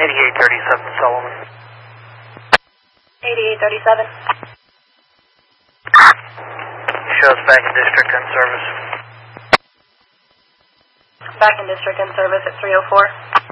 8837 Sullivan. 8837. Shows back in district and service. Back in district and service at 304.